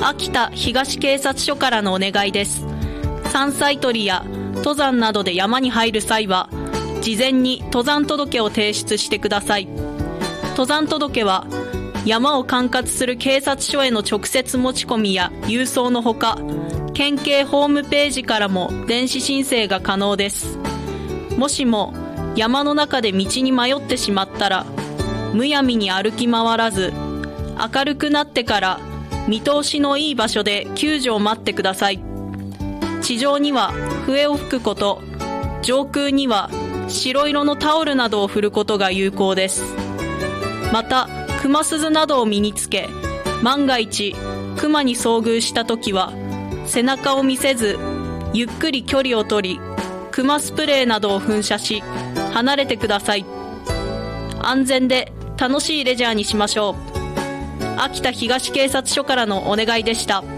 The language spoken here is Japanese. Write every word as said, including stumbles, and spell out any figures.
秋田東警察署からのお願いです。山菜採りや登山などで山に入る際は、事前に登山届を提出してください。登山届は、山を管轄する警察署への直接持ち込みや郵送のほか、県警ホームページからも電子申請が可能です。もしも山の中で道に迷ってしまったら、むやみに歩き回らず、明るくなってから見通しのいい場所で救助を待ってください。地上には笛を吹くこと、上空には白色のタオルなどを振ることが有効です。また、熊鈴などを身につけ、万が一熊に遭遇したときは、背中を見せずゆっくり距離を取り、熊スプレーなどを噴射し離れてください。安全で楽しいレジャーにしましょう。秋田東警察署からのお願いでした。